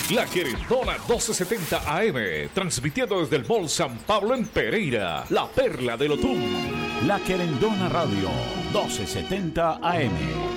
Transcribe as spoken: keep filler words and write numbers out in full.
La Querendona doce setenta A M, transmitiendo desde el Mall San Pablo en Pereira, la perla del Otún. La Querendona Radio, doce setenta A M.